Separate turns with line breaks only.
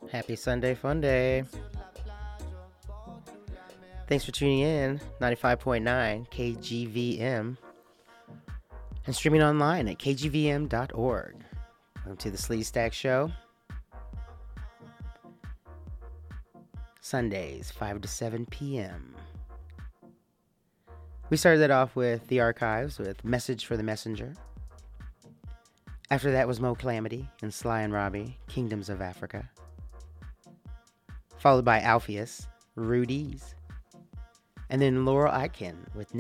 Happy Sunday Fun Day. Thanks for tuning in, 95.9 KGVM, and streaming online at kgvm.org. Welcome to the Sleestack Show. Sundays, 5 to 7 p.m. We started that off with The Archives with Message for the Messenger. After that was Mo Calamity and Sly and Robbie, Kingdoms of Africa. Followed by Alpheus, Rudy's. And then Laurel Aitken with